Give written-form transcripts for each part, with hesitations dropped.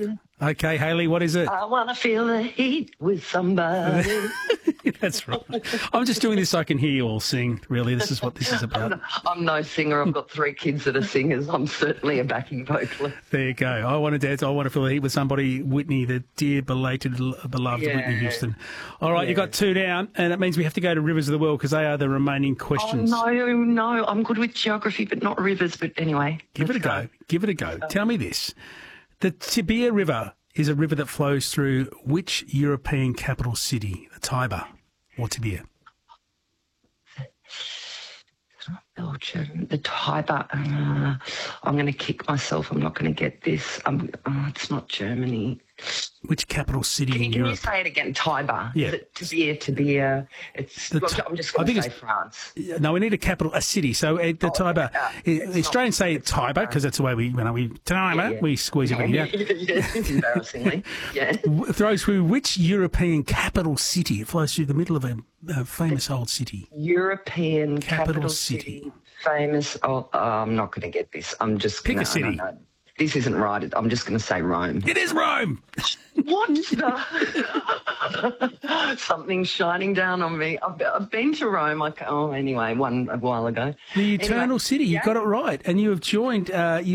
Okay, Hayley, what is it? I want to feel the heat with somebody. That's right. I'm just doing this so I can hear you all sing, really. This is what this is about. I'm no singer. I've got 3 kids that are singers. I'm certainly a backing vocalist. There you go. I want to dance. I want to feel the heat with somebody. Whitney, the dear, beloved Whitney Houston. All right, you got 2 down, and it means we have to go to Rivers of the World because they are the remaining questions. Oh, no. I'm good with geography, but not rivers. But anyway. Give it a go. Give it a go. Tell me this. The Tibia River is a river that flows through which European capital city? The Tiber or Tibia? Belgium, the Tiber. I'm going to kick myself. I'm not going to get this. It's not Germany. Which capital city in Can Europe? you say it again? Tiber. Yeah. Is it Tibia. I'm just going to say France. No, we need a city. So the Tiber. The Australians say Tiber because that's the way we squeeze everything out. Yes, embarrassingly. Yeah. It flows through which European capital city? It flows through the middle of a famous old city. European capital city. Famous. I'm not going to get this. I'm just pick a city. No. This isn't right. I'm just going to say Rome. It is Rome. What the? Something's shining down on me. I've been to Rome. Anyway, a while ago. The Eternal City. You got it right, and you have joined.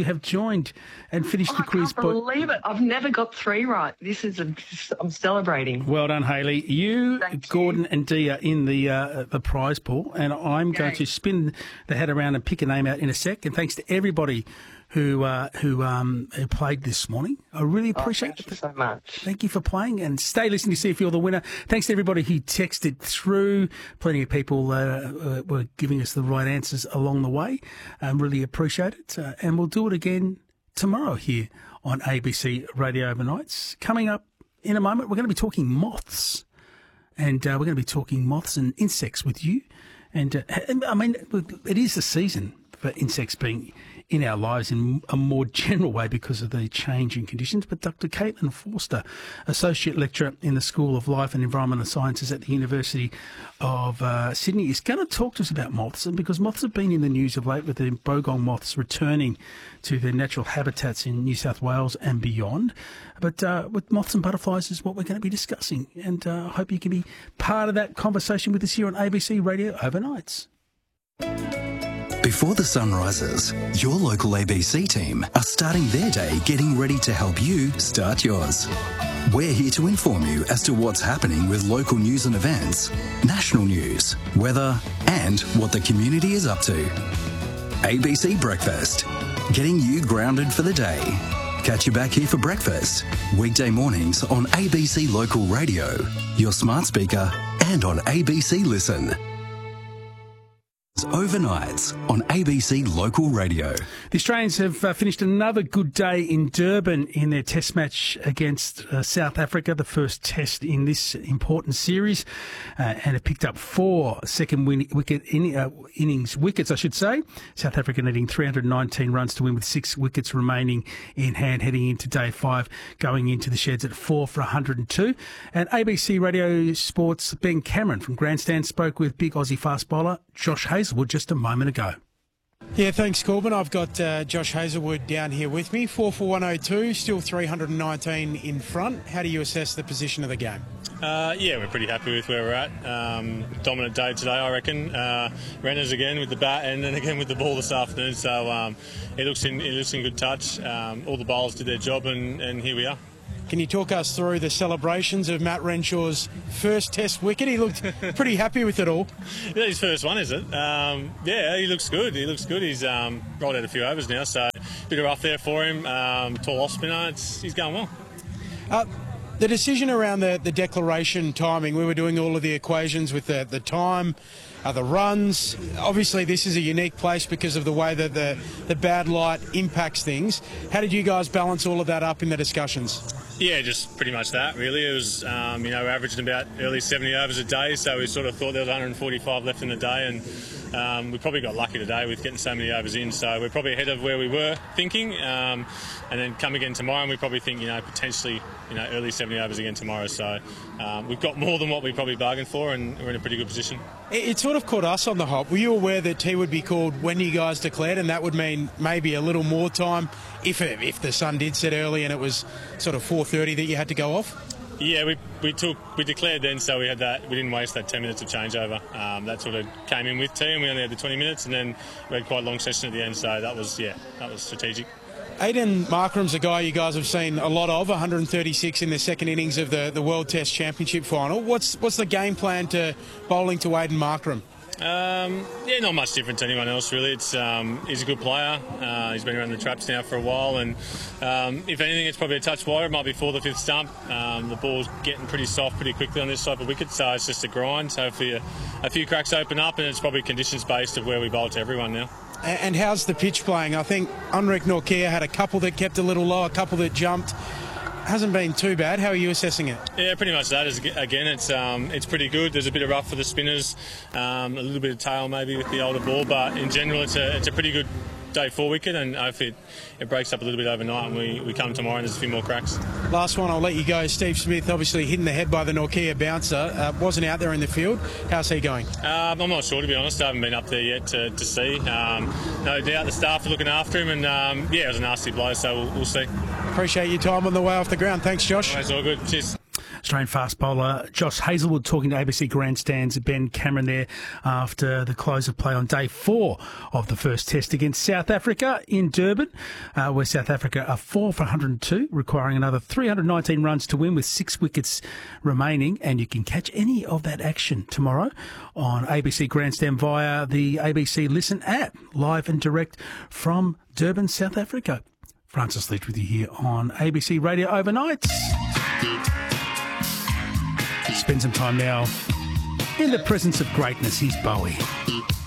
And finished the quiz. I can't believe it. I've never got 3 right. I'm celebrating. Well done, Hayley. Thank Gordon, and Dee are in the prize pool, and I'm going to spin the hat around and pick a name out in a sec. And thanks to everybody who played this morning. I really appreciate it. Thank you so much. Thank you for playing, and stay listening to see if you're the winner. Thanks to everybody who texted through. Plenty of people were giving us the right answers along the way. Really appreciate it, and we'll do it again tomorrow here on ABC Radio Overnights. Coming up in a moment, we're going to be talking moths, and we're going to be talking moths and insects with you. And I mean, it is the season for insects being in our lives in a more general way because of the changing conditions. But Dr. Caitlin Forster, Associate Lecturer in the School of Life and Environmental Sciences at the University of Sydney, is going to talk to us about moths, and because moths have been in the news of late with the bogong moths returning to their natural habitats in New South Wales and beyond. But with moths and butterflies is what we're going to be discussing, and I hope you can be part of that conversation with us here on ABC Radio Overnights. Before the sun rises, your local ABC team are starting their day getting ready to help you start yours. We're here to inform you as to what's happening with local news and events, national news, weather, and what the community is up to. ABC Breakfast, getting you grounded for the day. Catch you back here for breakfast, weekday mornings on ABC Local Radio, your smart speaker, and on ABC Listen. Overnights on ABC Local Radio. The Australians have finished another good day in Durban in their test match against South Africa, the first test in this important series, and have picked up 4 second innings wickets, I should say. South Africa needing 319 runs to win with 6 wickets remaining in hand heading into day 5, going into the sheds at 4 for 102. And ABC Radio Sports' Ben Cameron from Grandstand spoke with big Aussie fast bowler Josh Hazlewood just a moment ago. Yeah, thanks, Corbin. I've got Josh Hazlewood down here with me. 4 for 102, still 319 in front. How do you assess the position of the game? Yeah, we're pretty happy with where we're at. Dominant day today, I reckon. Renners again with the bat and then again with the ball this afternoon. So it looks in good touch. All the bowlers did their job, and here we are. Can you talk us through the celebrations of Matt Renshaw's first test wicket? He looked pretty happy with it all. Yeah, his first one, is it? Yeah, he looks good. He's rolled out a few overs now, so a bit of rough there for him. Tall off spinner. He's going well. The decision around the declaration timing, we were doing all of the equations with the time, the runs. Obviously, this is a unique place because of the way that the bad light impacts things. How did you guys balance all of that up in the discussions? Yeah, just pretty much that, really. It was, we're averaging about early 70 overs a day, so we sort of thought there was 145 left in the day, and we probably got lucky today with getting so many overs in, so we're probably ahead of where we were thinking, and then come again tomorrow and we probably think, potentially, early 70 overs again tomorrow, so we've got more than what we probably bargained for and we're in a pretty good position. It sort of caught us on the hop. Were you aware that tea would be called when you guys declared, and that would mean maybe a little more time if the sun did set early and it was sort of 4:30 that you had to go off? Yeah, we declared then, so we had that. We didn't waste that 10 minutes of changeover. That sort of came in with tea, and we only had the 20 minutes, and then we had quite a long session at the end. So that was strategic. Aidan Markram's a guy you guys have seen a lot of, 136 in the second innings of the World Test Championship final. What's the game plan to bowling to Aidan Markram? Not much different to anyone else really. He's a good player. He's been around the traps now for a while, and if anything, it's probably a touch wider. It might be for the fifth stump. The ball's getting pretty soft pretty quickly on this type of wicket, so it's just a grind. So hopefully a few cracks open up, and it's probably conditions based of where we bowl to everyone now. And how's the pitch playing? I think Anrek Nortje had a couple that kept a little low, a couple that jumped. Hasn't been too bad. How are you assessing it? Yeah, pretty much that. Again, it's pretty good. There's a bit of rough for the spinners, a little bit of tail maybe with the older ball, but in general, it's a pretty good day 4 wicket, and hopefully it breaks up a little bit overnight and we come tomorrow and there's a few more cracks. Last one, I'll let you go. Steve Smith, obviously hit in the head by the Nortje bouncer, wasn't out there in the field. How's he going? I'm not sure, to be honest. I haven't been up there yet to see. No doubt the staff are looking after him, and it was a nasty blow, so we'll see. Appreciate your time on the way off the ground. Thanks, Josh. It's all good. Cheers. Australian fast bowler Josh Hazlewood talking to ABC Grandstand's Ben Cameron there after the close of play on day 4 of the first test against South Africa in Durban, where South Africa are 4 for 102, requiring another 319 runs to win with 6 wickets remaining. And you can catch any of that action tomorrow on ABC Grandstand via the ABC Listen app, live and direct from Durban, South Africa. Francis Leach with you here on ABC Radio Overnight. Spend some time now in the presence of greatness. Here's Bowie.